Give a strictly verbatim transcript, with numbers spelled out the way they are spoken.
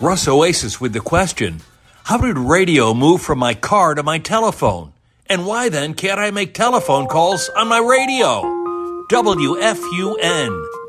Russ Oasis with the question, how did radio move from my car to my telephone? And why then can't I make telephone calls on my radio? W F U N